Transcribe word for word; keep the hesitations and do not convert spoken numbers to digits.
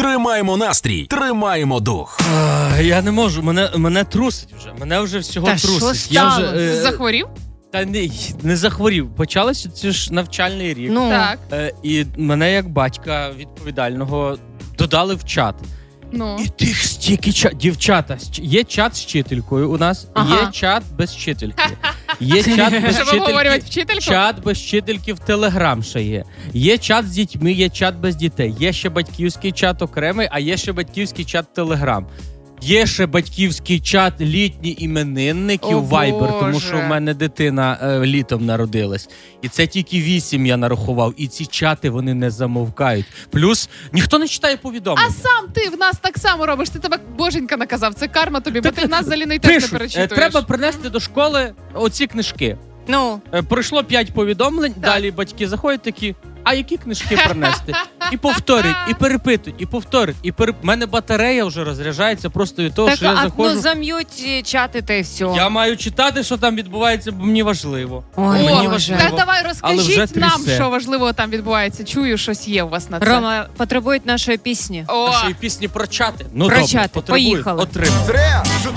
Тримаємо настрій, тримаємо дух. А, я не можу, мене, мене трусить вже. Мене вже всього Та що трусить. Я вже, сталося? е, Захворів? Та не, не захворів. Почалося це ж навчальний рік. Ну, Так. Е, і мене як батька відповідального додали в чат. Ну. І тих стільки чат. Дівчата, щ- є чат з вчителькою у нас, Ага. є чат без вчительки. Є чат без Щоб обговорювати вчительки. вчительку? Чат без вчительки в Телеграм ще є. Є чат з дітьми, є чат без дітей. Є ще батьківський чат окремий, а є ще батьківський чат Телеграм. Є ще батьківський чат літні іменинники О, у Viber, тому Боже. що в мене дитина е, літом народилась. І це тільки вісім я нарахував. І ці чати, вони не замовкають. Плюс ніхто не читає повідомлення. А сам ти в нас так само робиш. Ти тебе боженька наказав. Це карма тобі, бо ти в нас заліний теж не Пишуть, е, перечитуєш. треба принести до школи оці книжки. ну, Е, Пройшло п'ять повідомлень, далі батьки заходять такі, а які книжки принести? І повторюють, і перепитують, і повторюють. І переп... У мене батарея вже розряджається просто від того, так, що я а, заходжу. ну зам'ють е, чати та й все. Я маю читати, що там відбувається, бо мені важливо. Ой, Мені Боже. важливо. Та давай Але вже розкажіть нам, трясе. що важливого там відбувається. Чую, щось є у вас на це. Рома, потребують нашої пісні. О, Нашої пісні про чати. Ну, Про добре, чати. потребують. Поїхали. Отримав.